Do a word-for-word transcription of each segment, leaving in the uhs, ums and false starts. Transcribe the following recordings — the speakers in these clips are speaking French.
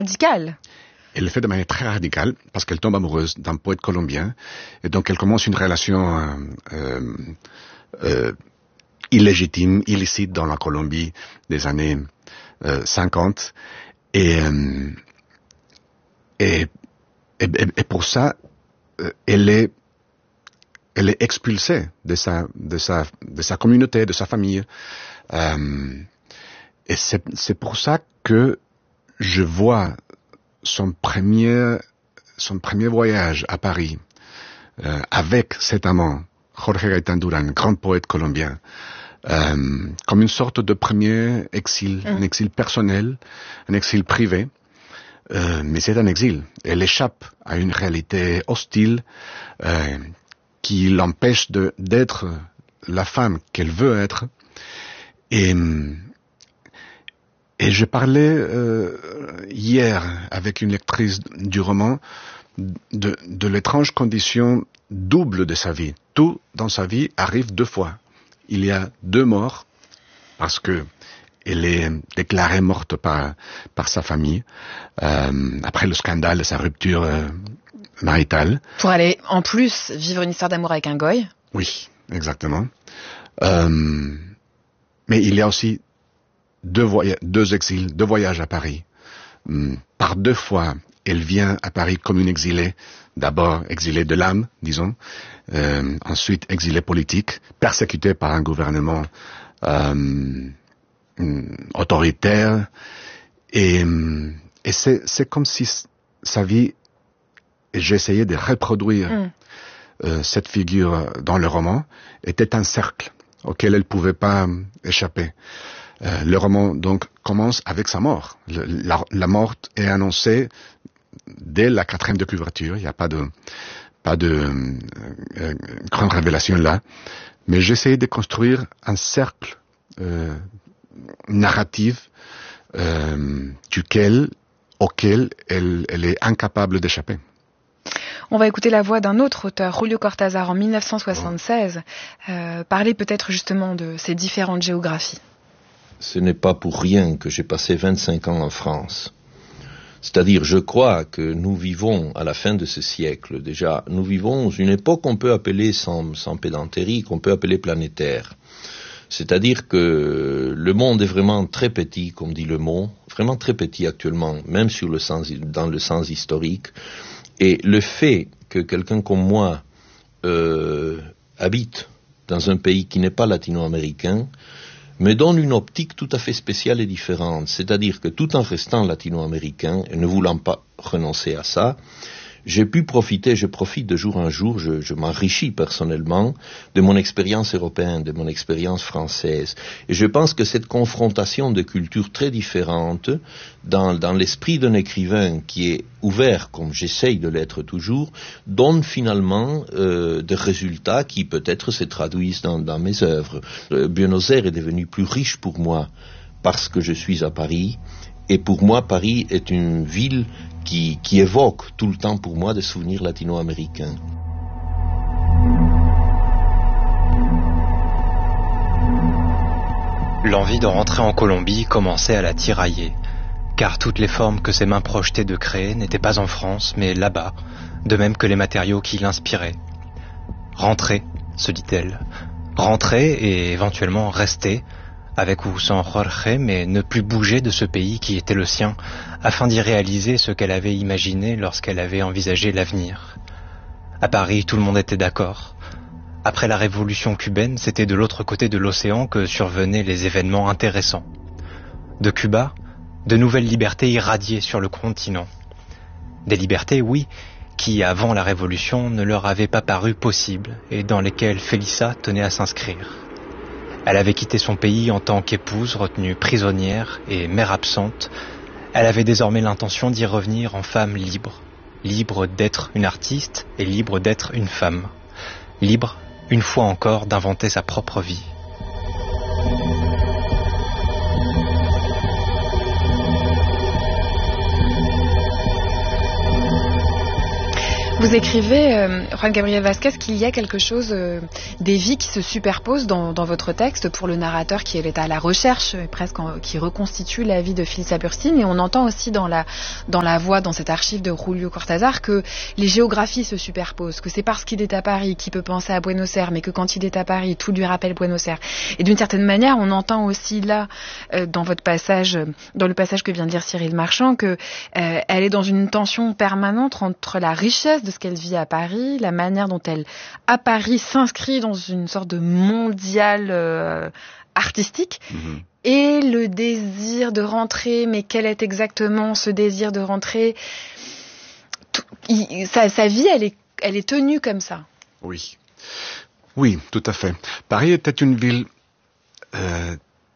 Radicale. Elle le fait de manière très radicale parce qu'elle tombe amoureuse d'un poète colombien et donc elle commence une relation euh, euh, euh, illégitime, illicite dans la Colombie des années euh, cinquante et, euh, et, et, et pour ça euh, elle est elle est expulsée de sa de sa de sa communauté, de sa famille euh, et c'est c'est pour ça que je vois son premier, son premier voyage à Paris euh, avec cet amant, Jorge Gaitán Durán, grand poète colombien, euh, comme une sorte de premier exil, mmh. un exil personnel, un exil privé, euh, mais c'est un exil. Elle échappe à une réalité hostile euh, qui l'empêche de, d'être la femme qu'elle veut être. Et Et je parlais euh, hier avec une lectrice du roman de, de l'étrange condition double de sa vie. Tout dans sa vie arrive deux fois. Il y a deux morts parce que elle est déclarée morte par par sa famille euh, après le scandale de sa rupture euh, maritale. Pour aller en plus vivre une histoire d'amour avec un goy. Oui, exactement. Euh, mais il y a aussi Deux, voy- deux exils, deux voyages à Paris. Hum, par deux fois, elle vient à Paris comme une exilée. D'abord exilée de l'âme, disons. Euh, ensuite exilée politique, persécutée par un gouvernement euh, autoritaire. Et, et c'est, c'est comme si sa vie, et j'ai essayé de reproduire mm. euh, cette figure dans le roman, était un cercle auquel elle ne pouvait pas échapper. Euh, le roman donc commence avec sa mort. Le, la, la mort est annoncée dès la quatrième de couverture. Il n'y a pas de pas de euh, grande révélation là. Mais j'essaie de construire un cercle euh, narratif euh, duquel auquel elle, elle est incapable d'échapper. On va écouter la voix d'un autre auteur, Julio Cortázar, en dix-neuf cent soixante-seize, euh, parler peut-être justement de ces différentes géographies. Ce n'est pas pour rien que j'ai passé vingt-cinq ans en France. C'est-à-dire, je crois que nous vivons, à la fin de ce siècle déjà, nous vivons une époque qu'on peut appeler, sans, sans pédanterie, qu'on peut appeler planétaire. C'est-à-dire que le monde est vraiment très petit, comme dit le mot, vraiment très petit actuellement, même sur le sens, dans le sens historique. Et le fait que quelqu'un comme moi euh, habite dans un pays qui n'est pas latino-américain me donne une optique tout à fait spéciale et différente. C'est-à-dire que tout en restant latino-américain et ne voulant pas renoncer à ça, j'ai pu profiter, je profite de jour en jour, je, je m'enrichis personnellement de mon expérience européenne, de mon expérience française. Et je pense que cette confrontation de cultures très différentes, dans, dans l'esprit d'un écrivain qui est ouvert, comme j'essaye de l'être toujours, donne finalement euh, des résultats qui peut-être se traduisent dans, dans mes œuvres. Euh, Buenos Aires est devenu plus riche pour moi parce que je suis à Paris. Et pour moi, Paris est une ville qui, qui évoque tout le temps pour moi des souvenirs latino-américains. L'envie de rentrer en Colombie commençait à la tirailler, car toutes les formes que ses mains projetaient de créer n'étaient pas en France, mais là-bas, de même que les matériaux qui l'inspiraient. Rentrer, se dit-elle, rentrer et éventuellement rester, avec ou sans Jorge, mais ne plus bouger de ce pays qui était le sien, afin d'y réaliser ce qu'elle avait imaginé lorsqu'elle avait envisagé l'avenir. À Paris, tout le monde était d'accord. Après la révolution cubaine, c'était de l'autre côté de l'océan que survenaient les événements intéressants. De Cuba, de nouvelles libertés irradiaient sur le continent. Des libertés, oui, qui, avant la révolution, ne leur avaient pas paru possibles et dans lesquelles Félissa tenait à s'inscrire. Elle avait quitté son pays en tant qu'épouse retenue prisonnière et mère absente. Elle avait désormais l'intention d'y revenir en femme libre, libre d'être une artiste et libre d'être une femme, libre, une fois encore, d'inventer sa propre vie. Vous écrivez, euh, Juan Gabriel Vázquez, qu'il y a quelque chose, euh, des vies qui se superposent dans, dans votre texte pour le narrateur qui est à la recherche, presque en, qui reconstitue la vie de Felicia Bursin. Et on entend aussi dans la, dans la voix, dans cette archive de Julio Cortázar, que les géographies se superposent, que c'est parce qu'il est à Paris qu'il peut penser à Buenos Aires, mais que quand il est à Paris, tout lui rappelle Buenos Aires. Et d'une certaine manière, on entend aussi là, euh, dans votre passage, dans le passage que vient de lire Cyril Marchand, que euh, elle est dans une tension permanente entre la richesse de ce qu'elle vit à Paris, la manière dont elle, à Paris, s'inscrit dans une sorte de mondial euh, artistique, mm-hmm. et le désir de rentrer. Mais quel est exactement ce désir de rentrer? Tout, il, sa, sa vie, elle est, elle est tenue comme ça. Oui, oui, tout à fait. Paris était une ville euh,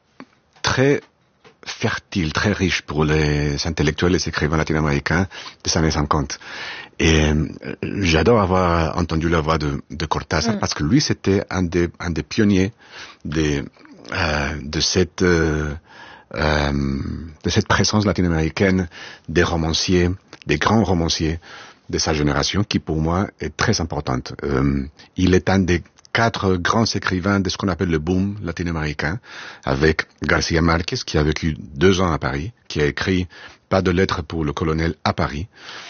très fertile, très riche pour les intellectuels et les écrivains latino-américains des années cinquante. Et euh, j'adore avoir entendu la voix de, de Cortázar, mm. parce que lui, c'était un des, un des pionniers des, euh, de cette, euh, euh, de cette présence latino-américaine des romanciers, des grands romanciers de sa génération, qui pour moi est très importante. Euh, il est un des quatre grands écrivains de ce qu'on appelle le boom latino-américain, avec García Márquez, qui a vécu deux ans à Paris, qui a écrit Pas de lettres pour le colonel à Paris,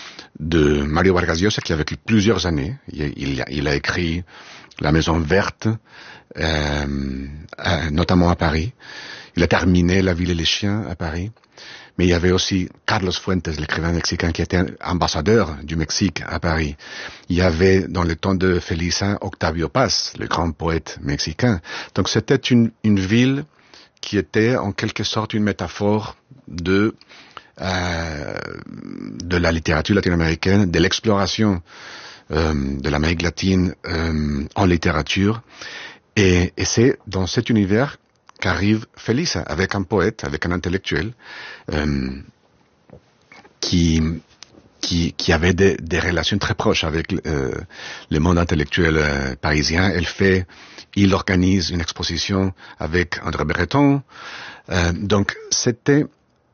de Mario Vargas Llosa, qui a vécu plusieurs années. Il, il, il a écrit La Maison Verte, euh, euh, notamment à Paris. Il a terminé La Ville et les Chiens à Paris. Mais il y avait aussi Carlos Fuentes, l'écrivain mexicain, qui était ambassadeur du Mexique à Paris. Il y avait, dans le temps de Felicia, Octavio Paz, le grand poète mexicain. Donc c'était une, une ville qui était en quelque sorte une métaphore de euh, de la littérature latino-américaine, de l'exploration euh, de l'Amérique latine euh, en littérature. Et, et c'est dans cet univers qu'arrive Felicia, avec un poète, avec un intellectuel, euh, qui, qui, qui avait des, des relations très proches avec euh, le monde intellectuel euh, parisien. Elle fait, il organise une exposition avec André Breton. Euh, donc, c'était,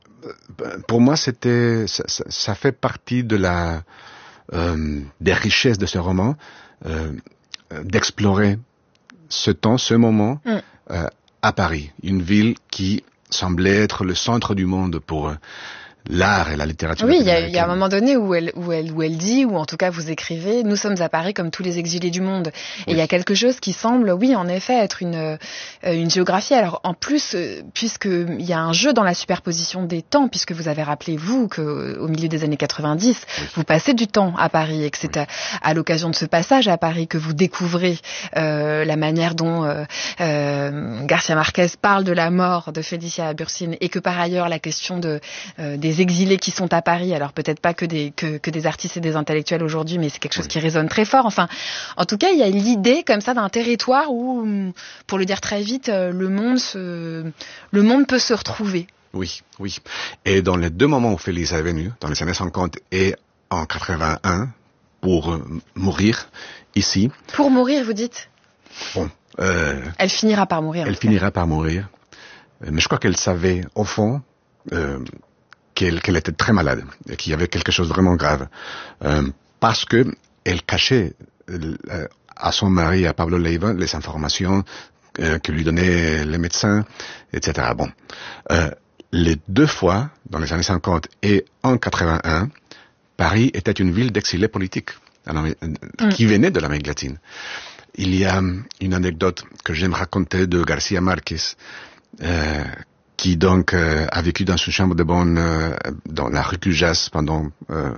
pour moi, c'était, ça, ça, ça fait partie de la, euh, des richesses de ce roman, euh, d'explorer ce temps, ce moment, mm. euh, à Paris, une ville qui semblait être le centre du monde pour l'art et la littérature. Oui, il y, y a un moment donné où elle, où elle, où elle dit, ou en tout cas vous écrivez, nous sommes à Paris comme tous les exilés du monde. Et il oui. y a quelque chose qui semble, oui, en effet, être une, euh, une géographie. Alors en plus, euh, puisqu'il y a un jeu dans la superposition des temps, puisque vous avez rappelé, vous, qu'au milieu des années quatre-vingt-dix, oui. vous passez du temps à Paris, et que c'est oui. à, à l'occasion de ce passage à Paris que vous découvrez euh, la manière dont euh, euh, García Márquez parle de la mort de Felicia Bursin, et que par ailleurs la question de, euh, des des exilés qui sont à Paris, alors peut-être pas que des, que, que des artistes et des intellectuels aujourd'hui, mais c'est quelque chose oui. qui résonne très fort. Enfin, en tout cas, il y a l'idée comme ça d'un territoire où, pour le dire très vite, le monde, se, le monde peut se retrouver. Oui, oui. Et dans les deux moments où Felicia est venue, dans les années cinquante et en quatre-vingt-un, pour mourir ici. Pour mourir, vous dites ? Bon. Euh, elle finira par mourir. Elle finira par mourir. Mais je crois qu'elle savait, au fond, euh, Qu'elle, qu'elle était très malade et qu'il y avait quelque chose de vraiment grave, euh, parce que elle cachait euh, à son mari, à Pablo Leiva, les informations euh, que lui donnaient les médecins, et cetera. Bon, euh, les deux fois, dans les années cinquante et en quatre-vingt-un, Paris était une ville d'exilés politiques mm. qui venaient de l'Amérique latine. Il y a une anecdote que j'aime raconter de García Márquez, euh, qui donc euh, a vécu dans une chambre de bonne euh, dans la rue Cujas pendant euh,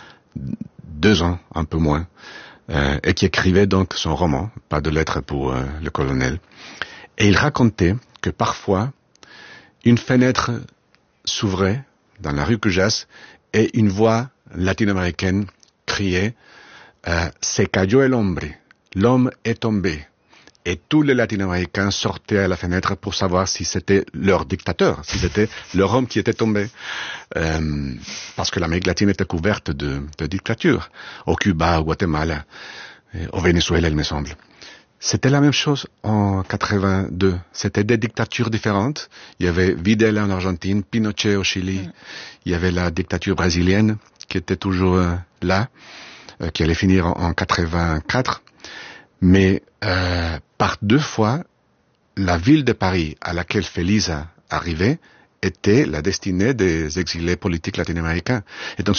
deux ans, un peu moins, euh, et qui écrivait donc son roman, Pas de lettres pour euh, le colonel. Et il racontait que parfois, une fenêtre s'ouvrait dans la rue Cujas et une voix latino-américaine criait euh, « Se cayó el hombre, l'homme est tombé ». Et tous les latino-américains sortaient à la fenêtre pour savoir si c'était leur dictateur, si c'était leur homme qui était tombé. Euh, parce que l'Amérique latine était couverte de, de dictatures. Au Cuba, au Guatemala, au Venezuela, il me semble. C'était la même chose en quatre-vingt-deux. C'était des dictatures différentes. Il y avait Videla en Argentine, Pinochet au Chili. Mm. Il y avait la dictature brésilienne qui était toujours euh, là. euh, qui allait finir en, en quatre-vingt-quatre. Mais euh, par deux fois, la ville de Paris à laquelle Félix arrivait était la destinée des exilés politiques latino-américains. Et donc